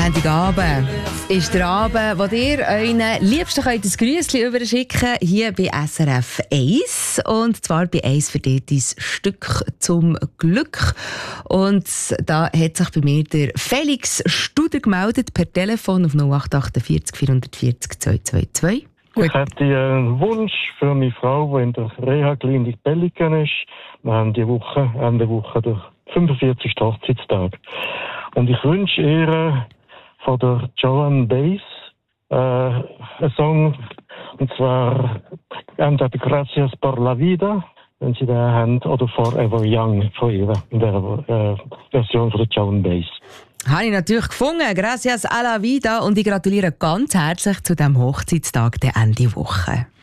Montagabend ist der Abend, wo ihr euren Liebsten ein Grüßchen überschicken könnt, hier bei SRF 1. Und zwar bei 1 für dich dein Stück zum Glück. Und da hat sich bei mir der Felix Studer gemeldet per Telefon auf 0848 440 222. Gut. Ich hätte einen Wunsch für meine Frau, die in der Reha-Klinik Belligen ist. Wir haben Ende Woche den 45. Hochzeitstag. Und ich wünsche ihr von der Joan Baez einen Song, und zwar entweder Gracias por la vida, wenn Sie den haben, oder Forever Young von ihr, in der Version von der Joan Baez. Habe ich natürlich gefunden. Gracias a la vida. Und ich gratuliere ganz herzlich zu diesem Hochzeitstag der Ende Woche.